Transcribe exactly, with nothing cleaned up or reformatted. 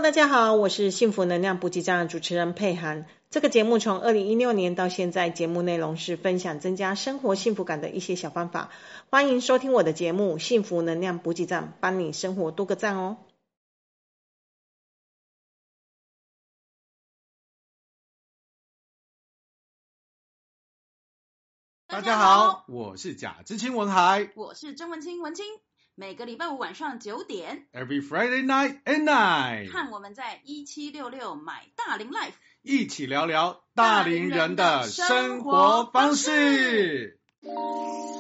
Hello， 大家好，我是幸福能量补给站的主持人佩涵。这个节目从二零一六年到现在，节目内容是分享增加生活幸福感的一些小方法。欢迎收听我的节目幸福能量补给站，帮你生活多个赞哦。 大家好，我是贾知青文海， 我是曾文清文清。每个礼拜五晚上九点 ，Every Friday night at night， 看我们在一七六六买大龄 Life， 一起聊聊大龄人的生活方式。